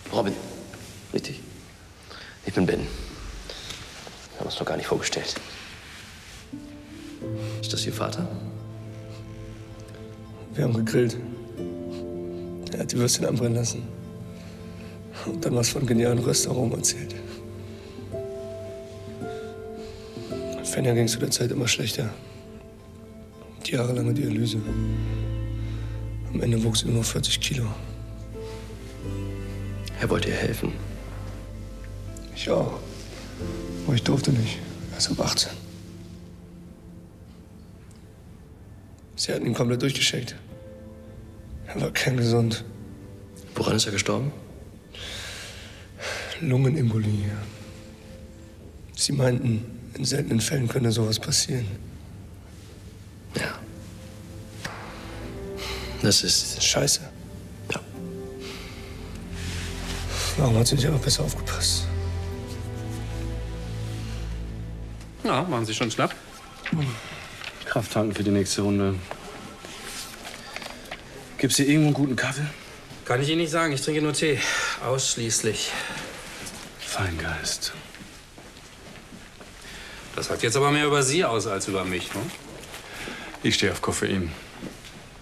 Robin. Richtig. Ich bin Ben. Wir haben uns noch gar nicht vorgestellt. Ist das Ihr Vater? Wir haben gegrillt. Er hat die Würstchen anbrennen lassen. Und dann was von genialen Restaurant erzählt. Fenja ging zu der Zeit immer schlechter. Jahrelange Dialyse. Am Ende wuchs sie nur noch 40 Kilo. Er wollte ihr helfen. Ich auch. Aber ich durfte nicht. Erst ab 18. Sie hatten ihn komplett durchgeschickt. Er war kerngesund. Woran ist er gestorben? Lungenembolie. Sie meinten, in seltenen Fällen könne sowas passieren. Ja. Das ist scheiße. Ja. Warum hat sie nicht einfach besser aufgepasst? Ja, machen Sie schon Schnapp? Kraft tanken für die nächste Runde. Gibt's hier irgendwo einen guten Kaffee? Kann ich Ihnen nicht sagen. Ich trinke nur Tee. Ausschließlich. Feingeist. Das sagt jetzt aber mehr über Sie aus als über mich, ne? Ich stehe auf Koffein.